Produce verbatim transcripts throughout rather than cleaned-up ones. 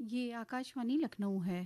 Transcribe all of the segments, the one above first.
ये आकाशवाणी लखनऊ है।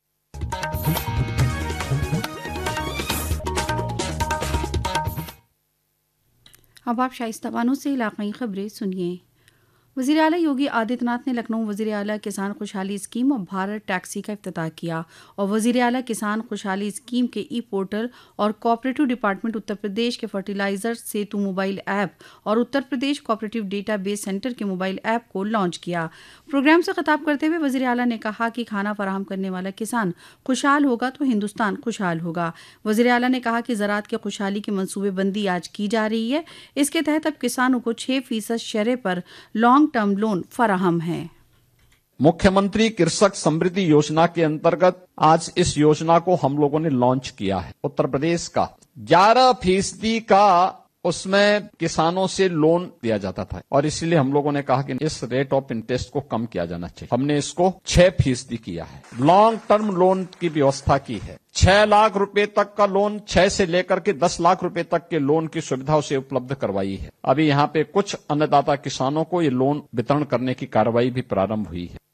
अब आप शाइस्ता बानो से इलाक़ाई ख़बरें सुनिए। वज़ीर आला योगी आदित्यनाथ ने लखनऊ वज़ीर आला किसान खुशहाली स्कीम और भारत टैक्सी का इफ्तिताह किया और वज़ीर आला किसान खुशहाली स्कीम के ई पोर्टल और कोऑपरेटिव डिपार्टमेंट उत्तर प्रदेश के फर्टिलाइज़र सेतु मोबाइल ऐप और Uttar Pradesh cooperative data base centre के मोबाइल ऐप को लॉन्च किया। प्रोग्राम से खिताब करते हुए वज़ीर आला ने कहा कि खाना फराहम करने वाला किसान खुशहाल होगा तो हिंदुस्तान खुशहाल होगा। वज़ीर आला ने कहा कि ज़राअत की खुशहाली की मनसूबेबंदी आज की जा रही है। इसके तहत अब किसानों को छः फीसद शरह पर लॉन्ग टर्म लोन फराहम है। मुख्यमंत्री कृषक समृद्धि योजना के अंतर्गत आज इस योजना को हम लोगों ने लॉन्च किया है। उत्तर प्रदेश का ग्यारह फीसदी का उसमें किसानों से लोन दिया जाता था और इसीलिए हम लोगों ने कहा कि इस रेट ऑफ इंटरेस्ट को कम किया जाना चाहिए। हमने इसको छह फीसदी किया है। लॉन्ग टर्म लोन की व्यवस्था की है। छह लाख रुपए तक का लोन, छह से लेकर के दस लाख रुपए तक के लोन की सुविधा उसे उपलब्ध करवाई है। अभी यहाँ पे कुछ अन्नदाता किसानों को ये लोन वितरण करने की कार्रवाई भी प्रारंभ हुई है।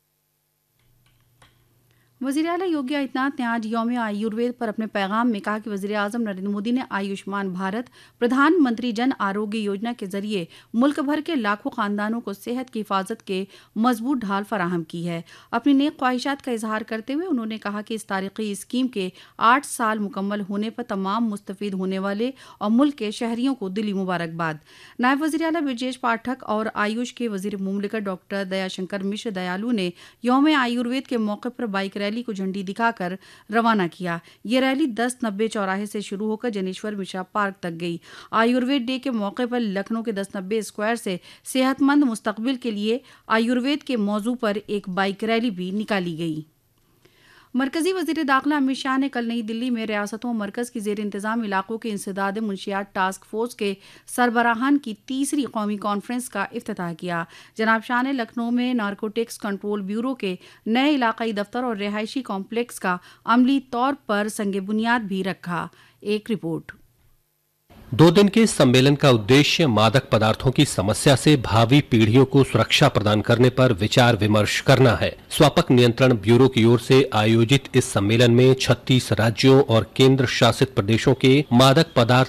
वज़ीर आला योगी आदित्यनाथ ने आज यौम आयुर्वेद पर अपने पैगाम में कहा कि वज़ीर आज़म नरेंद्र मोदी ने आयुष्मान भारत प्रधानमंत्री जन आरोग्य योजना के जरिए मुल्क भर के लाखों खानदानों को सेहत की हिफाजत के मजबूत ढाल फराहम की है। अपनी नेक ख्वाहिशात का इजहार करते हुए उन्होंने कहा कि इस तारीखी स्कीम के आठ साल मुकम्मल होने पर तमाम मुस्तफ़ीद होने वाले और मुल्क के शहरियों को दिली मुबारकबाद। नायब वज़ीर आला ब्रजेश पाठक और आयुष के वज़ीर मुमलिकत डॉक्टर दयाशंकर मिश्र दयालु ने यौम आयुर्वेद के मौके पर बाइक रैली को झंडी दिखाकर रवाना किया। ये रैली दस नब्बे चौराहे से शुरू होकर जनेश्वर मिश्रा पार्क तक गई। आयुर्वेद डे के मौके पर लखनऊ के दस नब्बे स्क्वायर से सेहतमंद मुस्तकबिल के लिए आयुर्वेद के मौजू पर एक बाइक रैली भी निकाली गई। मरकजी वज़ीर दाखिला अमित शाह ने कल नई दिल्ली में रियासतों मरकज़ की ज़ेर इंतज़ाम इलाकों के इंसदाद मुंशियात टास्क फोर्स के सरबराहान की तीसरी कौमी कॉन्फ्रेंस का इफ्तिताह किया। जनाब शाह ने लखनऊ में नारकोटिक्स कंट्रोल ब्यूरो के नए इलाकाई दफ्तर और रिहायशी कॉम्प्लेक्स का अमली तौर पर संगे बुनियाद भी रखा। एक रिपोर्ट। दो दिन के सम्मेलन का उद्देश्य मादक पदार्थों की समस्या से भावी पीढ़ियों को सुरक्षा प्रदान करने पर विचार विमर्श करना है। स्वापक नियंत्रण ब्यूरो की ओर से आयोजित इस सम्मेलन में छत्तीस राज्यों और केंद्र शासित प्रदेशों के मादक पदार्थ